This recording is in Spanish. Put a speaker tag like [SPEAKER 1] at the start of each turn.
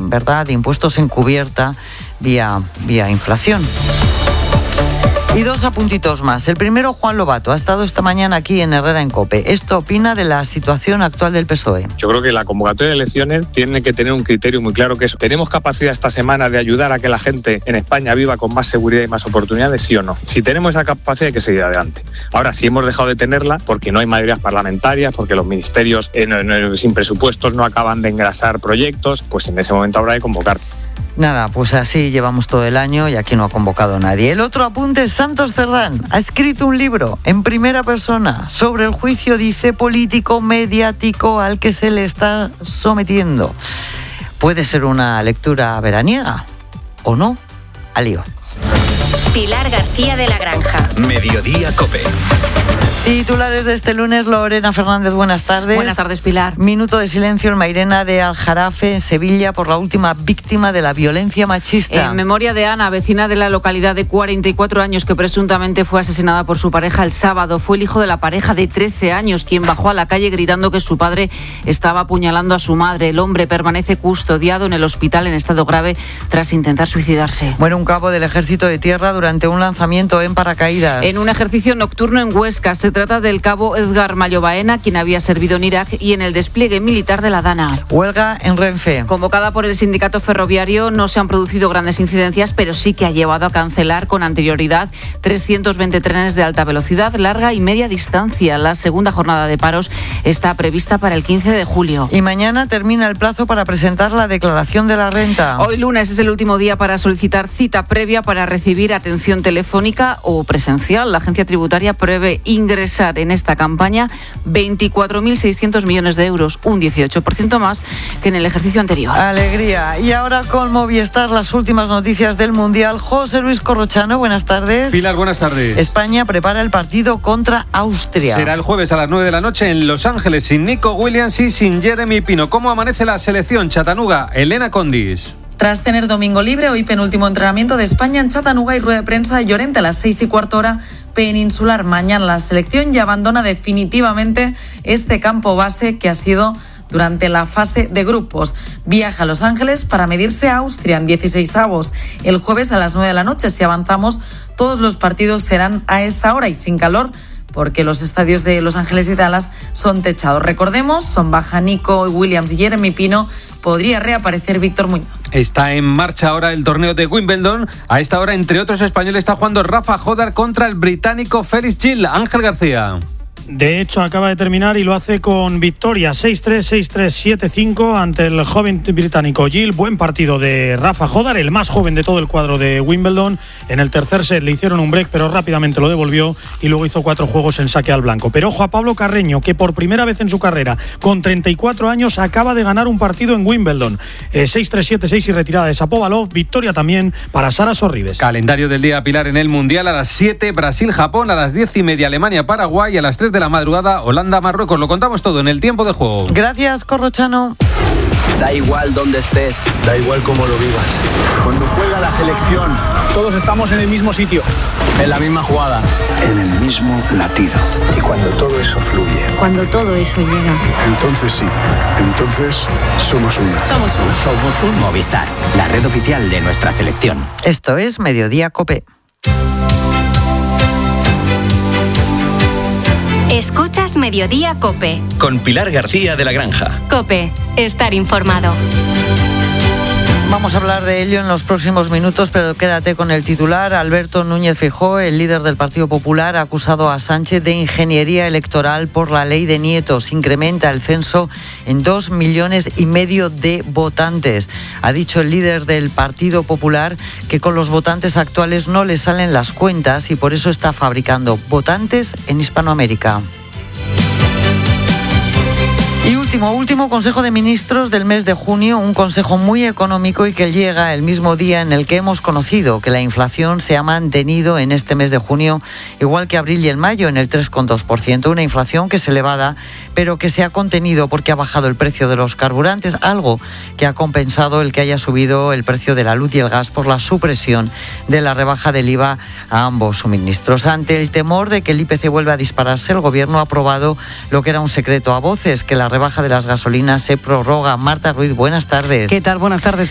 [SPEAKER 1] ¿verdad?, de impuestos encubierta vía inflación. Y 2 apuntitos más. El primero, Juan Lobato, ha estado esta mañana aquí en Herrera en COPE. Esto opina de la situación actual del PSOE.
[SPEAKER 2] Yo creo que la convocatoria de elecciones tiene que tener un criterio muy claro, que es: ¿tenemos capacidad esta semana de ayudar a que la gente en España viva con más seguridad y más oportunidades, sí o no? Si tenemos esa capacidad, hay que seguir adelante. Ahora, si hemos dejado de tenerla porque no hay mayorías parlamentarias, porque los ministerios sin presupuestos no acaban de engrasar proyectos, pues en ese momento habrá de convocar.
[SPEAKER 1] Nada, pues así llevamos todo el año y aquí no ha convocado nadie. El otro apunte es Santos Cerdán. Ha escrito un libro en primera persona sobre el juicio, dice, político mediático al que se le está sometiendo. Puede ser una lectura veraniega o no. Al lío.
[SPEAKER 3] Pilar García de la Granja.
[SPEAKER 4] Mediodía COPE.
[SPEAKER 1] Titulares de este lunes, Lorena Fernández, buenas tardes.
[SPEAKER 5] Buenas tardes, Pilar.
[SPEAKER 1] Minuto de silencio en Mairena de Aljarafe, en Sevilla, por la última víctima de la violencia machista.
[SPEAKER 5] En memoria de Ana, vecina de la localidad de 44 años que presuntamente fue asesinada por su pareja el sábado. Fue el hijo de la pareja de 13 años quien bajó a la calle gritando que su padre estaba apuñalando a su madre. El hombre permanece custodiado en el hospital en estado grave tras intentar suicidarse.
[SPEAKER 1] Muere un cabo del Ejército de Tierra durante un lanzamiento en paracaídas.
[SPEAKER 5] En un ejercicio nocturno en Huesca. Se trata del cabo Edgar Mayo Baena, quien había servido en Irak y en el despliegue militar de la Dana.
[SPEAKER 1] Huelga en Renfe.
[SPEAKER 5] Convocada por el sindicato ferroviario, no se han producido grandes incidencias, pero sí que ha llevado a cancelar con anterioridad 320 trenes de alta velocidad, larga y media distancia. La segunda jornada de paros está prevista para el 15 de julio.
[SPEAKER 1] Y mañana termina el plazo para presentar la declaración de la renta.
[SPEAKER 5] Hoy lunes es el último día para solicitar cita previa para recibir atención telefónica o presencial. La agencia tributaria prevé ingresar en esta campaña 24.600 millones de euros, un 18% más que en el ejercicio anterior.
[SPEAKER 1] Alegría. Y ahora con Movistar, las últimas noticias del Mundial. José Luis Corrochano, buenas tardes.
[SPEAKER 6] Pilar, buenas tardes.
[SPEAKER 1] España prepara el partido contra Austria.
[SPEAKER 6] Será el jueves a las 9 de la noche en Los Ángeles, sin Nico Williams y sin Jeremy Pino. ¿Cómo amanece la selección? Chattanooga, Elena Condis.
[SPEAKER 7] Tras tener domingo libre, hoy penúltimo entrenamiento de España en Chattanooga y rueda de prensa de Llorente a las 6:15 peninsular. Mañana la selección ya abandona definitivamente este campo base que ha sido durante la fase de grupos. Viaja a Los Ángeles para medirse a Austria en 16avos el jueves a las 9 de la noche. Si avanzamos, todos los partidos serán a esa hora y sin calor, porque los estadios de Los Ángeles y Dallas son techados. Recordemos, son baja Nico Williams y Jeremy Pino. Podría reaparecer Víctor Muñoz.
[SPEAKER 6] Está en marcha ahora el torneo de Wimbledon. A esta hora, entre otros españoles, está jugando Rafa Jodar contra el británico Felix Gil. Ángel García.
[SPEAKER 8] De hecho, acaba de terminar y lo hace con victoria 6-3, 6-3, 7-5 ante el joven británico Gil. Buen partido de Rafa Jodar, el más joven de todo el cuadro de Wimbledon. En el tercer set le hicieron un break, pero rápidamente lo devolvió y luego hizo 4 juegos en saque al blanco. Pero ojo a Pablo Carreño, que por primera vez en su carrera, con 34 años, acaba de ganar un partido en Wimbledon. 6-3, 7-6 y retirada de Shapovalov. Victoria también para Sara Sorribes.
[SPEAKER 6] Calendario del día, Pilar, en el Mundial. A las 7, Brasil-Japón. A las 10:30, Alemania-Paraguay. A las 3 de la madrugada, Holanda-Marruecos. Lo contamos todo en el tiempo de juego.
[SPEAKER 1] Gracias, Corrochano.
[SPEAKER 9] Da igual dónde estés, da igual cómo lo vivas. Cuando juega la selección, todos estamos en el mismo sitio, en la misma jugada,
[SPEAKER 10] en el mismo latido. Y cuando todo eso fluye,
[SPEAKER 3] cuando todo eso llega,
[SPEAKER 10] entonces sí, entonces somos uno.
[SPEAKER 3] Somos un
[SPEAKER 4] Movistar, la red oficial de nuestra selección.
[SPEAKER 1] Esto es Mediodía COPE.
[SPEAKER 3] Escuchas Mediodía COPE.
[SPEAKER 4] Con Pilar García de la Granja.
[SPEAKER 3] COPE, estar informado.
[SPEAKER 1] Vamos a hablar de ello en los próximos minutos, pero quédate con el titular. Alberto Núñez Feijóo, el líder del Partido Popular, ha acusado a Sánchez de ingeniería electoral por la ley de nietos. Incrementa el censo en 2,5 millones de votantes. Ha dicho el líder del Partido Popular que con los votantes actuales no le salen las cuentas y por eso está fabricando votantes en Hispanoamérica. Y último Consejo de Ministros del mes de junio, un consejo muy económico y que llega el mismo día en el que hemos conocido que la inflación se ha mantenido en este mes de junio, igual que abril y en mayo, en el 3,2%. Una inflación que es elevada, pero que se ha contenido porque ha bajado el precio de los carburantes, algo que ha compensado el que haya subido el precio de la luz y el gas por la supresión de la rebaja del IVA a ambos suministros. Ante el temor de que el IPC vuelva a dispararse, el Gobierno ha aprobado lo que era un secreto a voces, que la rebaja de las gasolinas se prorroga. Marta Ruiz, buenas tardes.
[SPEAKER 11] ¿Qué tal? Buenas tardes.